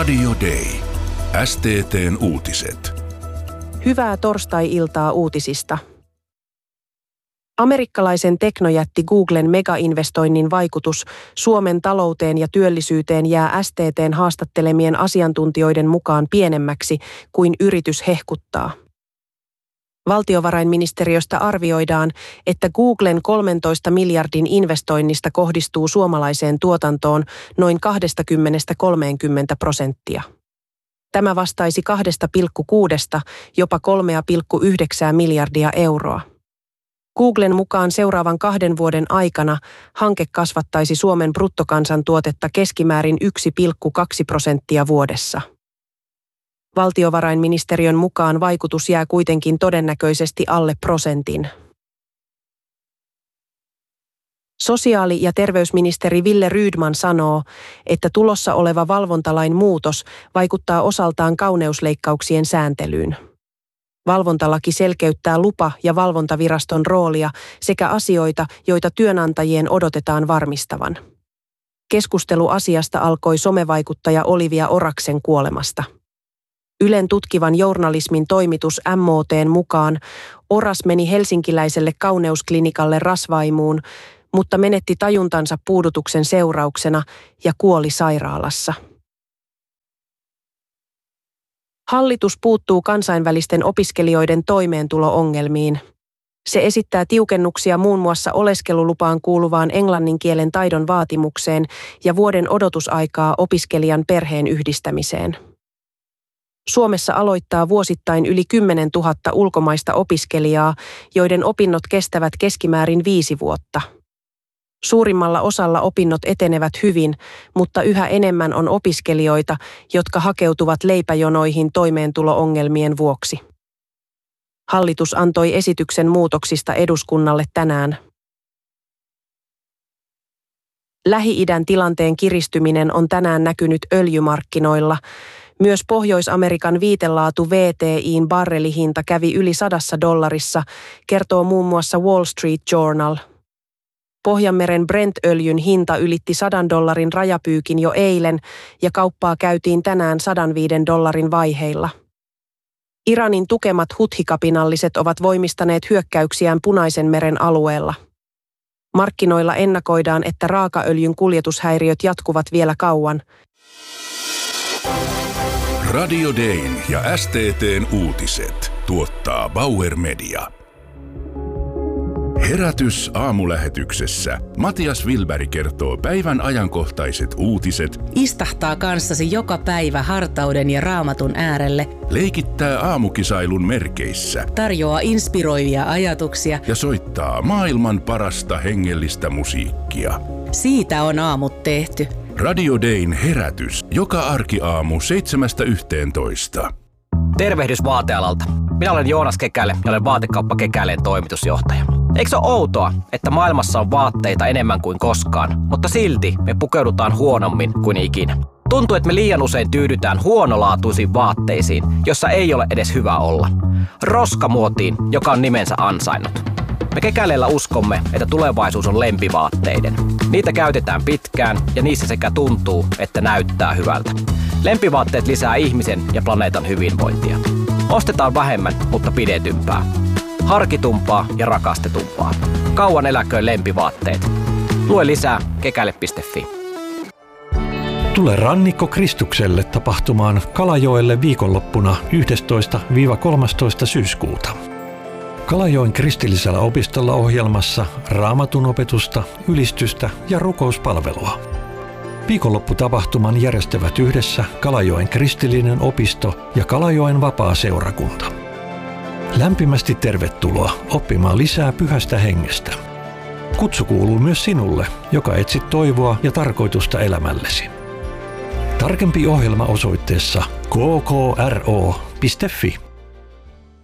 Radio Day. STT:n uutiset. Hyvää torstai-iltaa uutisista. Amerikkalaisen teknojätti Googlen megainvestoinnin vaikutus Suomen talouteen ja työllisyyteen jää STT:n haastattelemien asiantuntijoiden mukaan pienemmäksi kuin yritys hehkuttaa. Valtiovarainministeriöstä arvioidaan, että Googlen 13 miljardin investoinnista kohdistuu suomalaiseen tuotantoon noin 20–30%. Tämä vastaisi 2,6 jopa 3,9 miljardia euroa. Googlen mukaan seuraavan 2 vuoden aikana hanke kasvattaisi Suomen bruttokansantuotetta keskimäärin 1,2% vuodessa. Valtiovarainministeriön mukaan vaikutus jää kuitenkin todennäköisesti alle 1%. Sosiaali- ja terveysministeri Wille Rydman sanoo, että tulossa oleva valvontalain muutos vaikuttaa osaltaan kauneusleikkauksien sääntelyyn. Valvontalaki selkeyttää lupa- ja valvontaviraston roolia sekä asioita, joita työnantajien odotetaan varmistavan. Keskustelu asiasta alkoi somevaikuttaja Olivia Oraksen kuolemasta. Ylen tutkivan journalismin toimitus MOT:n mukaan Oras meni helsinkiläiselle kauneusklinikalle rasvaimuun, mutta menetti tajuntansa puudutuksen seurauksena ja kuoli sairaalassa. Hallitus puuttuu kansainvälisten opiskelijoiden toimeentulo-ongelmiin. Se esittää tiukennuksia muun muassa oleskelulupaan kuuluvaan englannin kielen taidon vaatimukseen ja vuoden odotusaikaa opiskelijan perheen yhdistämiseen. Suomessa aloittaa vuosittain yli 10 000 ulkomaista opiskelijaa, joiden opinnot kestävät keskimäärin 5 vuotta. Suurimmalla osalla opinnot etenevät hyvin, mutta yhä enemmän on opiskelijoita, jotka hakeutuvat leipäjonoihin toimeentulo-ongelmien vuoksi. Hallitus antoi esityksen muutoksista eduskunnalle tänään. Lähi-idän tilanteen kiristyminen on tänään näkynyt öljymarkkinoilla. Myös Pohjois-Amerikan viitelaatu WTI:n barrelihinta kävi yli $100, kertoo muun muassa Wall Street Journal. Pohjanmeren Brent-öljyn hinta ylitti $100 rajapyykin jo eilen ja kauppaa käytiin tänään $105 vaiheilla. Iranin tukemat huthikapinalliset ovat voimistaneet hyökkäyksiään Punaisen meren alueella. Markkinoilla ennakoidaan, että raakaöljyn kuljetushäiriöt jatkuvat vielä kauan. Radio Dayn ja STT:n uutiset tuottaa Bauer Media. Herätys aamulähetyksessä. Matias Wilberg kertoo päivän ajankohtaiset uutiset. Istahtaa kanssasi joka päivä hartauden ja Raamatun äärelle. Leikittää aamukisailun merkeissä. Tarjoaa inspiroivia ajatuksia. Ja soittaa maailman parasta hengellistä musiikkia. Siitä on aamut tehty. Radio Dayn herätys. Joka arkiaamu 7–11. Tervehdys vaatealalta. Minä olen Joonas Kekäle ja olen Vaatekauppa Kekäleen toimitusjohtaja. Eikö se ole outoa, että maailmassa on vaatteita enemmän kuin koskaan, mutta silti me pukeudutaan huonommin kuin ikinä? Tuntuu, että me liian usein tyydytään huonolaatuisiin vaatteisiin, jossa ei ole edes hyvä olla. Roskamuotiin, joka on nimensä ansainnut. Me Kekäleellä uskomme, että tulevaisuus on lempivaatteiden. Niitä käytetään pitkään ja niissä sekä tuntuu, että näyttää hyvältä. Lempivaatteet lisää ihmisen ja planeetan hyvinvointia. Ostetaan vähemmän, mutta pidetympää. Harkitumpaa ja rakastetumpaa. Kauan eläköön lempivaatteet. Lue lisää kekäle.fi. Tule Rannikko Kristukselle tapahtumaan Kalajoelle viikonloppuna 11–13 syyskuuta. Kalajoen kristillisellä opistolla ohjelmassa Raamatun opetusta, ylistystä ja rukouspalvelua. Viikonlopputapahtuman järjestävät yhdessä Kalajoen kristillinen opisto ja Kalajoen vapaa-seurakunta. Lämpimästi tervetuloa oppimaan lisää Pyhästä Hengestä. Kutsu kuuluu myös sinulle, joka etsit toivoa ja tarkoitusta elämällesi. Tarkempi ohjelma osoitteessa kkro.fi.